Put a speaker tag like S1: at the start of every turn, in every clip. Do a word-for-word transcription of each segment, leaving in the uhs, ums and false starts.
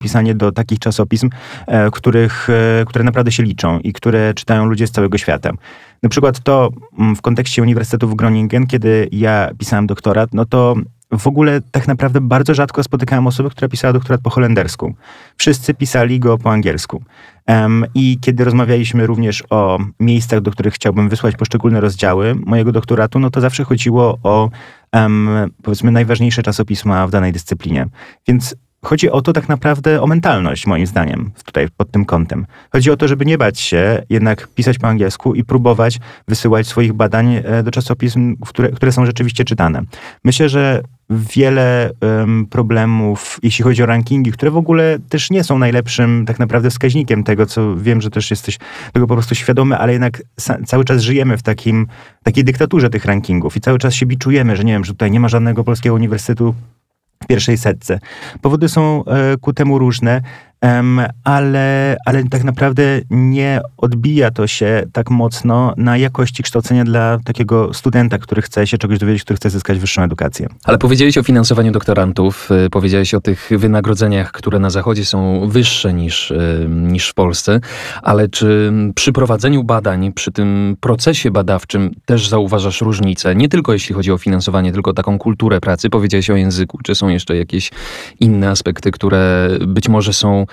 S1: pisanie do takich czasopism, e, których, e, które naprawdę się liczą i które czytają ludzie z całego świata. Na przykład to m, w kontekście Uniwersytetu w Groningen, kiedy ja pisałem doktorat, no to w ogóle tak naprawdę bardzo rzadko spotykałem osobę, która pisała doktorat po holendersku. Wszyscy pisali go po angielsku. Um, I kiedy rozmawialiśmy również o miejscach, do których chciałbym wysłać poszczególne rozdziały mojego doktoratu, no to zawsze chodziło o, um, powiedzmy, najważniejsze czasopisma w danej dyscyplinie. Więc chodzi o to tak naprawdę, o mentalność, moim zdaniem, tutaj pod tym kątem. Chodzi o to, żeby nie bać się jednak pisać po angielsku i próbować wysyłać swoich badań do czasopism, które, które są rzeczywiście czytane. Myślę, że wiele um, problemów, jeśli chodzi o rankingi, które w ogóle też nie są najlepszym tak naprawdę wskaźnikiem tego, co wiem, że też jesteś tego po prostu świadomy, ale jednak sa- cały czas żyjemy w takim, takiej dyktaturze tych rankingów i cały czas się biczujemy, że nie wiem, że tutaj nie ma żadnego polskiego uniwersytetu w pierwszej setce. Powody są e, ku temu różne, em, ale, ale tak naprawdę nie odbija to się tak mocno na jakości kształcenia dla takiego studenta, który chce się czegoś dowiedzieć, który chce zyskać wyższą edukację.
S2: Ale powiedziałeś o finansowaniu doktorantów, powiedziałeś o tych wynagrodzeniach, które na Zachodzie są wyższe niż, niż w Polsce, ale czy przy prowadzeniu badań, przy tym procesie badawczym też zauważasz różnicę? Nie tylko jeśli chodzi o finansowanie, tylko taką kulturę pracy. Powiedziałeś o języku. Czy są jeszcze jakieś inne aspekty, które być może są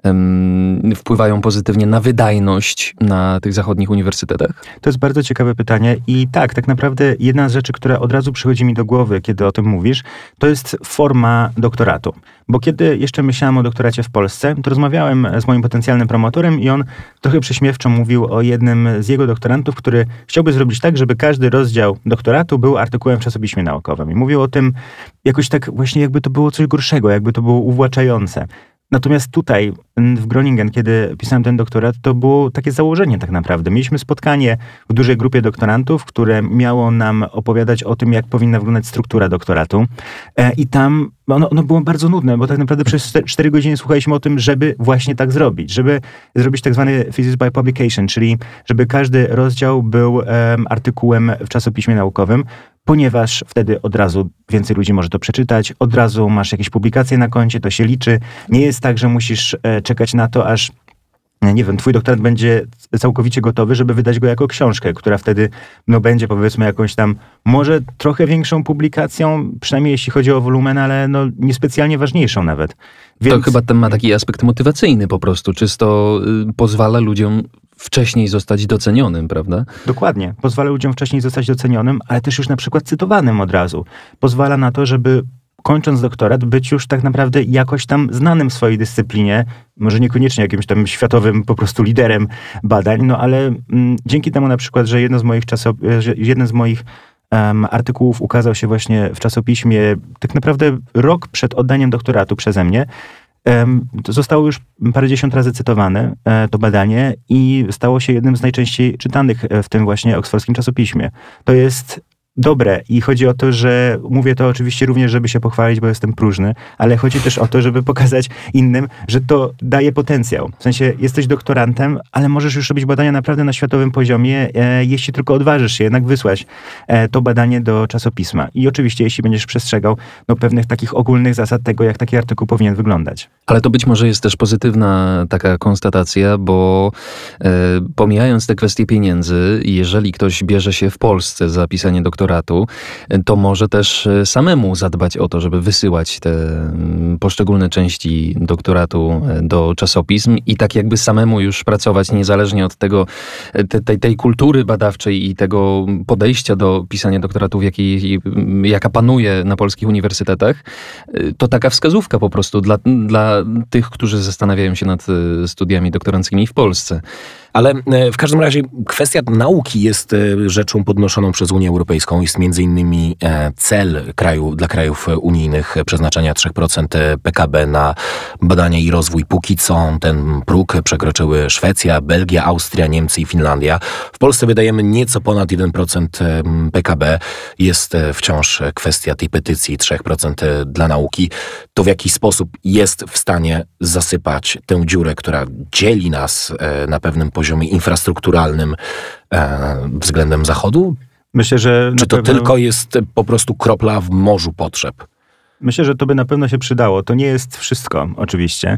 S2: um, wpływają pozytywnie na wydajność na tych zachodnich uniwersytetach?
S1: To jest bardzo ciekawe pytanie i tak, tak naprawdę jedna z rzeczy, która od razu przychodzi mi do głowy, kiedy o tym mówisz, to jest forma doktoratu. Bo kiedy jeszcze myślałem o doktoracie w Polsce, to rozmawiałem z moim potencjalnym promotorem i on trochę prześmiewczo mówił o jednym z jego doktorantów, który chciałby zrobić tak, żeby każdy rozdział doktoratu był artykułem w czasopiśmie naukowym. I mówił o tym jakoś tak właśnie, jakby to było coś gorszego, jakby to było uwłaczające. Natomiast tutaj w Groningen, kiedy pisałem ten doktorat, to było takie założenie tak naprawdę. Mieliśmy spotkanie w dużej grupie doktorantów, które miało nam opowiadać o tym, jak powinna wyglądać struktura doktoratu. E, I tam ono, ono było bardzo nudne, bo tak naprawdę przez cztery godziny słuchaliśmy o tym, żeby właśnie tak zrobić. Żeby zrobić tak zwany thesis by publication, czyli żeby każdy rozdział był e, artykułem w czasopiśmie naukowym, ponieważ wtedy od razu więcej ludzi może to przeczytać, od razu masz jakieś publikacje na koncie, to się liczy. Nie jest tak, że musisz e, czekać na to, aż nie wiem, twój doktorat będzie całkowicie gotowy, żeby wydać go jako książkę, która wtedy no, będzie powiedzmy jakąś tam może trochę większą publikacją, przynajmniej jeśli chodzi o wolumen, ale no, niespecjalnie ważniejszą nawet.
S2: Więc... To chyba ten ma taki aspekt motywacyjny po prostu, czysto y, pozwala ludziom wcześniej zostać docenionym, prawda?
S1: Dokładnie. Pozwala ludziom wcześniej zostać docenionym, ale też już na przykład cytowanym od razu. Pozwala na to, żeby kończąc doktorat, być już tak naprawdę jakoś tam znanym w swojej dyscyplinie, może niekoniecznie jakimś tam światowym po prostu liderem badań, no ale m, dzięki temu na przykład, że jedno z moich czasop- że jeden z moich um, artykułów ukazał się właśnie w czasopiśmie tak naprawdę rok przed oddaniem doktoratu przeze mnie, um, to zostało już parędziesiąt razy cytowane e, to badanie i stało się jednym z najczęściej czytanych w tym właśnie oksfordzkim czasopiśmie. To jest dobre i chodzi o to, że mówię to oczywiście również, żeby się pochwalić, bo jestem próżny, ale chodzi też o to, żeby pokazać innym, że to daje potencjał. W sensie jesteś doktorantem, ale możesz już robić badania naprawdę na światowym poziomie, e, jeśli tylko odważysz się jednak wysłać e, to badanie do czasopisma. I oczywiście, jeśli będziesz przestrzegał no, pewnych takich ogólnych zasad tego, jak taki artykuł powinien wyglądać.
S2: Ale to być może jest też pozytywna taka konstatacja, bo e, pomijając te kwestie pieniędzy, jeżeli ktoś bierze się w Polsce za pisanie doktoratu, to może też samemu zadbać o to, żeby wysyłać te poszczególne części doktoratu do czasopism i tak jakby samemu już pracować niezależnie od tego, te, tej, tej kultury badawczej i tego podejścia do pisania doktoratu, jakiej, jaka panuje na polskich uniwersytetach. To taka wskazówka po prostu dla, dla tych, którzy zastanawiają się nad studiami doktoranckimi w Polsce.
S3: Ale w każdym razie kwestia nauki jest rzeczą podnoszoną przez Unię Europejską. Jest między innymi cel kraju, dla krajów unijnych przeznaczenia trzy procent P K B na badania i rozwój. Póki co ten próg przekroczyły Szwecja, Belgia, Austria, Niemcy i Finlandia. W Polsce wydajemy nieco ponad jeden procent P K B. Jest wciąż kwestia tej petycji trzy procent dla nauki. To w jaki sposób jest w stanie zasypać tę dziurę, która dzieli nas na pewnym poziomie infrastrukturalnym e, względem Zachodu?
S1: Myślę, że...
S3: Czy to
S1: pewno...
S3: tylko jest po prostu kropla w morzu potrzeb?
S1: Myślę, że to by na pewno się przydało. To nie jest wszystko, oczywiście.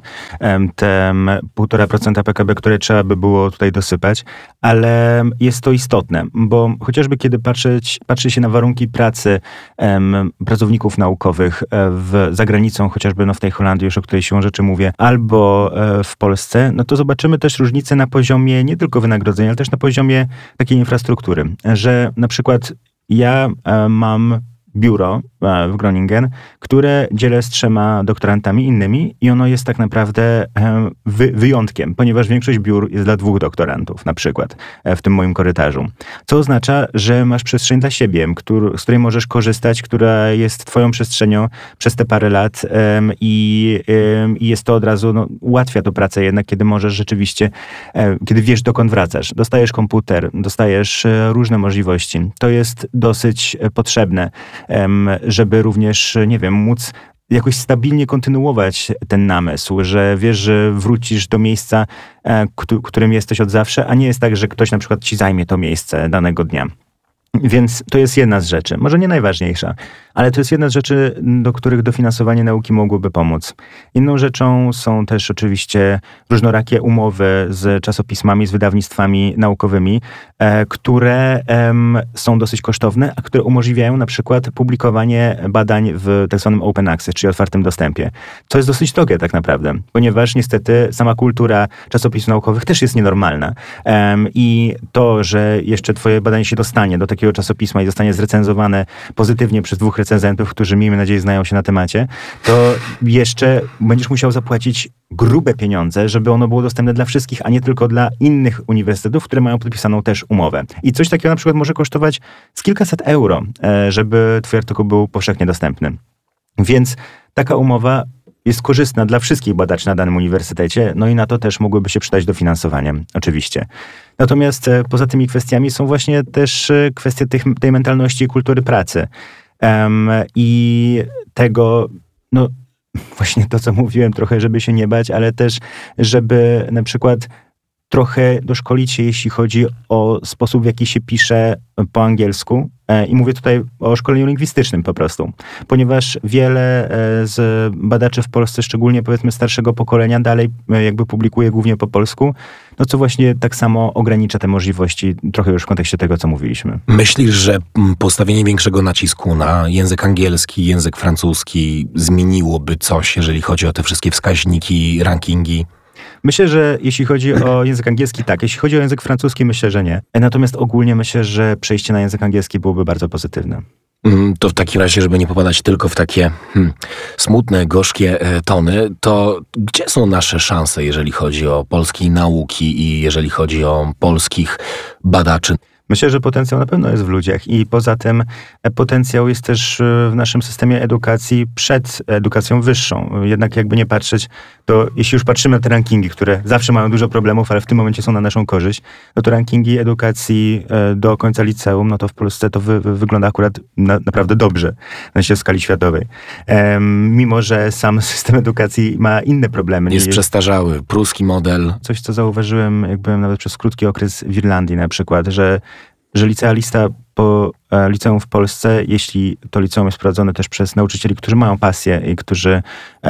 S1: Te półtora procenta P K B, które trzeba by było tutaj dosypać, ale jest to istotne, bo chociażby kiedy patrzeć, patrzy się na warunki pracy em, pracowników naukowych w, za granicą, chociażby no w tej Holandii, już o której siłą rzeczy mówię, albo e, w Polsce, no to zobaczymy też różnice na poziomie nie tylko wynagrodzenia, ale też na poziomie takiej infrastruktury, że na przykład ja e, mam biuro w Groningen, które dzielę z trzema doktorantami innymi i ono jest tak naprawdę wy, wyjątkiem, ponieważ większość biur jest dla dwóch doktorantów, na przykład w tym moim korytarzu. Co oznacza, że masz przestrzeń dla siebie, który, z której możesz korzystać, która jest twoją przestrzenią przez te parę lat um, i, um, i jest to od razu, no, ułatwia to pracę jednak, kiedy możesz rzeczywiście, um, kiedy wiesz, dokąd wracasz. Dostajesz komputer, dostajesz um, różne możliwości. To jest dosyć potrzebne, um, żeby również, nie wiem, móc jakoś stabilnie kontynuować ten namysł, że wiesz, że wrócisz do miejsca, e, którym jesteś od zawsze, a nie jest tak, że ktoś na przykład ci zajmie to miejsce danego dnia. Więc to jest jedna z rzeczy, może nie najważniejsza, ale to jest jedna z rzeczy, do których dofinansowanie nauki mogłoby pomóc. Inną rzeczą są też oczywiście różnorakie umowy z czasopismami, z wydawnictwami naukowymi, e, które em, są dosyć kosztowne, a które umożliwiają na przykład publikowanie badań w tak zwanym open access, czyli otwartym dostępie. To jest dosyć drogie tak naprawdę, ponieważ niestety sama kultura czasopism naukowych też jest nienormalna. Em, I to, że jeszcze twoje badanie się dostanie do takiego czasopisma i zostanie zrecenzowane pozytywnie przez dwóch recenzentów, którzy, miejmy nadzieję, znają się na temacie, to jeszcze będziesz musiał zapłacić grube pieniądze, żeby ono było dostępne dla wszystkich, a nie tylko dla innych uniwersytetów, które mają podpisaną też umowę. I coś takiego na przykład może kosztować z kilkaset euro, żeby twój artykuł był powszechnie dostępny. Więc taka umowa jest korzystna dla wszystkich badaczy na danym uniwersytecie, no i na to też mogłyby się przydać dofinansowanie, oczywiście. Natomiast poza tymi kwestiami są właśnie też kwestie tych, tej mentalności i kultury pracy. Um, I tego, no właśnie to, co mówiłem, trochę, żeby się nie bać, ale też, żeby na przykład trochę doszkolić się, jeśli chodzi o sposób, w jaki się pisze po angielsku. I mówię tutaj o szkoleniu lingwistycznym po prostu. Ponieważ wiele z badaczy w Polsce, szczególnie powiedzmy starszego pokolenia, dalej jakby publikuje głównie po polsku, no co właśnie tak samo ogranicza te możliwości, trochę już w kontekście tego, co mówiliśmy.
S3: Myślisz, że postawienie większego nacisku na język angielski, język francuski zmieniłoby coś, jeżeli chodzi o te wszystkie wskaźniki, rankingi?
S1: Myślę, że jeśli chodzi o język angielski, tak. Jeśli chodzi o język francuski, myślę, że nie. Natomiast ogólnie myślę, że przejście na język angielski byłoby bardzo pozytywne.
S3: To w takim razie, żeby nie popadać tylko w takie hmm, smutne, gorzkie e, tony, to gdzie są nasze szanse, jeżeli chodzi o polskie nauki i jeżeli chodzi o polskich badaczy?
S1: Myślę, że potencjał na pewno jest w ludziach i poza tym potencjał jest też w naszym systemie edukacji przed edukacją wyższą. Jednak jakby nie patrzeć, to jeśli już patrzymy na te rankingi, które zawsze mają dużo problemów, ale w tym momencie są na naszą korzyść, no to rankingi edukacji do końca liceum, no to w Polsce to wy, wy, wygląda akurat na, naprawdę dobrze, na w skali światowej. Um, mimo, że sam system edukacji ma inne problemy.
S3: Jest, jest przestarzały, pruski model.
S1: Coś, co zauważyłem, jak byłem nawet przez krótki okres w Irlandii na przykład, że że licealista po e, liceum w Polsce, jeśli to liceum jest prowadzone też przez nauczycieli, którzy mają pasję i którzy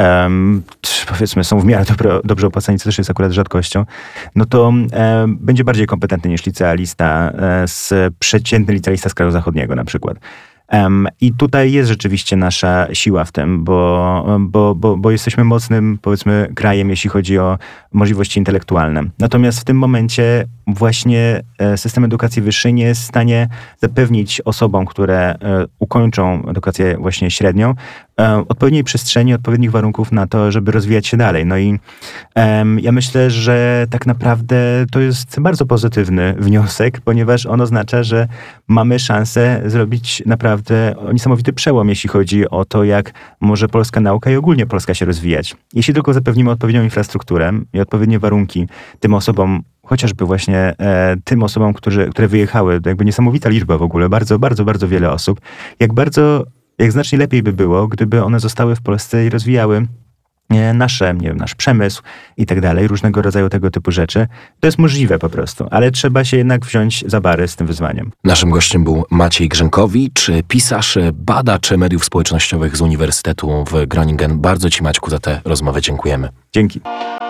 S1: um, powiedzmy są w miarę dobro, dobrze opłacani, co też jest akurat rzadkością, no to e, będzie bardziej kompetentny niż licealista, e, z przeciętny licealista z kraju zachodniego na przykład. Um, I tutaj jest rzeczywiście nasza siła w tym, bo, bo, bo, bo jesteśmy mocnym, powiedzmy, krajem, jeśli chodzi o możliwości intelektualne. Natomiast w tym momencie właśnie system edukacji wyższej nie jest w stanie zapewnić osobom, które ukończą edukację właśnie średnią, odpowiedniej przestrzeni, odpowiednich warunków na to, żeby rozwijać się dalej. No i um, ja myślę, że tak naprawdę to jest bardzo pozytywny wniosek, ponieważ on oznacza, że mamy szansę zrobić naprawdę niesamowity przełom, jeśli chodzi o to, jak może polska nauka i ogólnie Polska się rozwijać. Jeśli tylko zapewnimy odpowiednią infrastrukturę i odpowiednie warunki tym osobom, chociażby właśnie e, tym osobom, którzy, które wyjechały, to jakby niesamowita liczba w ogóle, bardzo, bardzo, bardzo wiele osób, jak bardzo, jak znacznie lepiej by było, gdyby one zostały w Polsce i rozwijały nasze, nie wiem, nasz przemysł i tak dalej, różnego rodzaju tego typu rzeczy. To jest możliwe po prostu, ale trzeba się jednak wziąć za bary z tym wyzwaniem.
S3: Naszym gościem był Maciej Grzękowicz, pisarz, badacz mediów społecznościowych z Uniwersytetu w Groningen. Bardzo Ci, Maćku, za tę rozmowę dziękujemy.
S1: Dzięki.